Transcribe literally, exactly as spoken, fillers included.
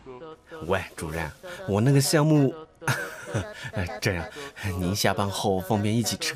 喂，主任，我那个项目，这样您下班后方便一起吃